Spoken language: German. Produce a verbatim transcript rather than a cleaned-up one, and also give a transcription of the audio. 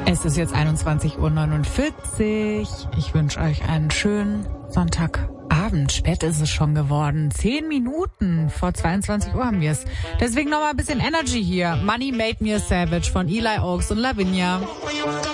Es ist jetzt einundzwanzig Uhr neunundvierzig. Ich wünsche euch einen schönen Sonntagabend. Spät ist es schon geworden. Zehn Minuten vor zweiundzwanzig Uhr haben wir es. Deswegen nochmal ein bisschen Energy hier. Money Made Me a Savage von Eli Oaks und Lavinia.